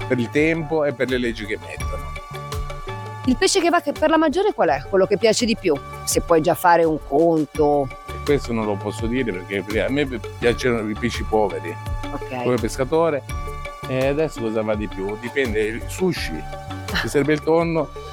per il tempo e per le leggi che mettono. Il pesce che va per la maggiore qual è? Quello che piace di più? Se puoi già fare un conto. Questo non lo posso dire perché a me piacciono i pesci poveri, Ok. come pescatore. E adesso cosa va di più? Dipende, il sushi, ti serve il tonno,